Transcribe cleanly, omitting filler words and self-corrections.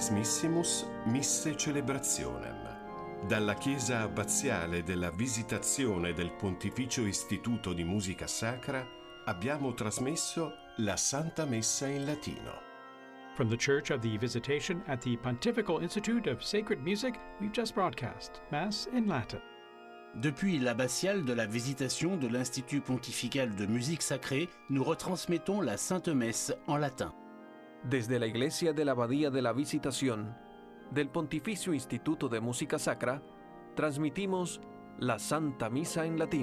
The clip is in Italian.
Trasmissimus Misse Celebrationem. Dalla Chiesa Abbaziale della Visitazione del Pontificio Istituto di Musica Sacra abbiamo trasmesso la Santa Messa in latino. From the Church of the Visitation at the Pontifical Institute of Sacred Music, we've just broadcast Mass in Latin. Depuis l'abbatiale de la Visitation de l'Institut Pontifical de Musique Sacrée, nous retransmettons la Sainte Messe en latin. Desde la Iglesia de la Abadía de la Visitación del Pontificio Instituto de Música Sacra, transmitimos la Santa Misa en latín.